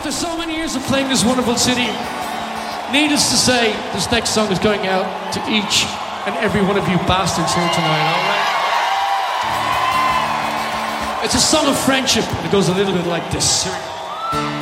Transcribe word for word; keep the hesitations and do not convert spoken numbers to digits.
after so many years of playing this wonderful city, needless to say, this next song is going out to each and every one of you bastards here tonight, all right? It's a song of friendship, and it goes a little bit like this. Here we go.